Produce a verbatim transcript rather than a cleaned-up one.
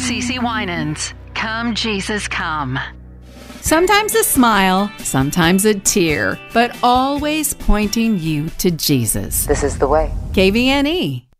CeCe Winans, Come Jesus Come. Sometimes a smile, sometimes a tear, but always pointing you to Jesus. This is the way. K V N E.